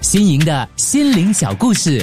新颖的心灵小故事。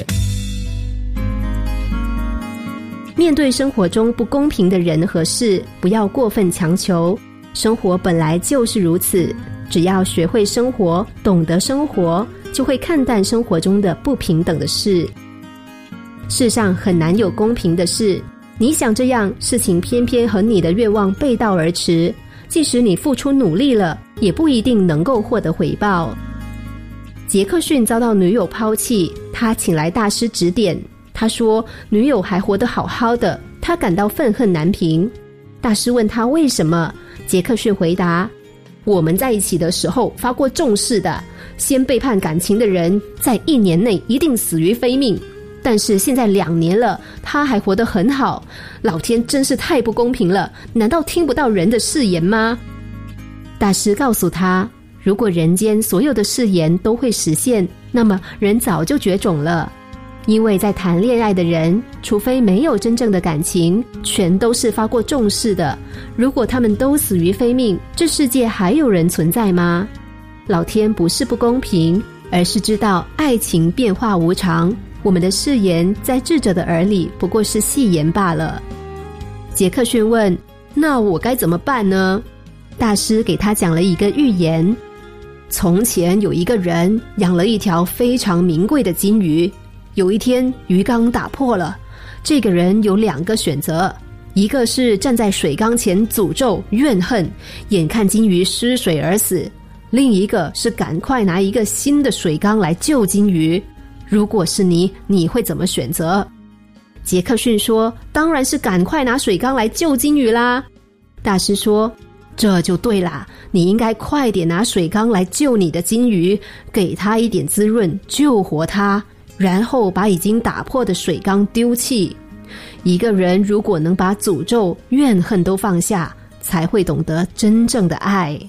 面对生活中不公平的人和事，不要过分强求。生活本来就是如此，只要学会生活，懂得生活，就会看淡生活中的不平等的事。世上很难有公平的事，你想这样，事情偏偏和你的愿望背道而驰，即使你付出努力了，也不一定能够获得回报。杰克逊遭到女友抛弃，他请来大师指点。他说女友还活得好好的，他感到愤恨难平。大师问他为什么，杰克逊回答，我们在一起的时候发过重誓的，先背叛感情的人在1年内一定死于非命，但是现在2年了，他还活得很好，老天真是太不公平了，难道听不到人的誓言吗？大师告诉他，如果人间所有的誓言都会实现，那么人早就绝种了。因为在谈恋爱的人，除非没有真正的感情，全都是发过重誓的。如果他们都死于非命，这世界还有人存在吗？老天不是不公平，而是知道爱情变化无常，我们的誓言在智者的耳里不过是戏言罢了。杰克逊问，那我该怎么办呢？大师给他讲了一个寓言。从前有一个人养了一条非常名贵的金鱼，有一天鱼缸打破了，这个人有2个选择，一个是站在水缸前诅咒怨恨，眼看金鱼失水而死，另一个是赶快拿一个新的水缸来救金鱼。如果是你，你会怎么选择？杰克逊说，当然是赶快拿水缸来救金鱼啦。大师说，这就对啦，你应该快点拿水缸来救你的金鱼，给它一点滋润，救活它，然后把已经打破的水缸丢弃。一个人如果能把诅咒、怨恨都放下，才会懂得真正的爱。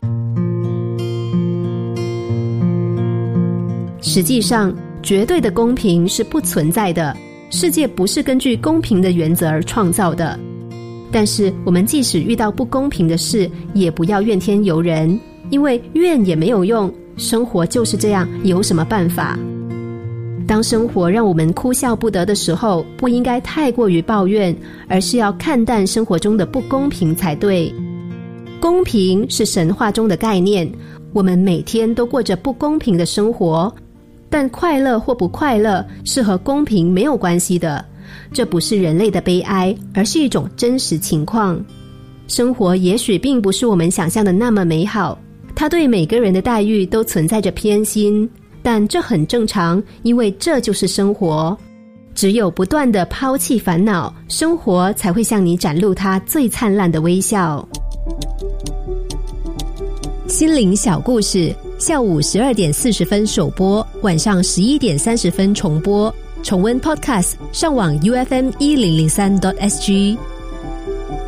实际上，绝对的公平是不存在的，世界不是根据公平的原则而创造的。但是我们即使遇到不公平的事，也不要怨天尤人，因为怨也没有用，生活就是这样，有什么办法？当生活让我们哭笑不得的时候，不应该太过于抱怨，而是要看淡生活中的不公平才对。公平是神话中的概念，我们每天都过着不公平的生活，但快乐或不快乐是和公平没有关系的。这不是人类的悲哀，而是一种真实情况。生活也许并不是我们想象的那么美好，它对每个人的待遇都存在着偏心，但这很正常，因为这就是生活。只有不断地抛弃烦恼，生活才会向你展露它最灿烂的微笑。心灵小故事，下午12点40分首播，晚上11点30分重播。重温 Podcast， 上网 UFM1003.SG。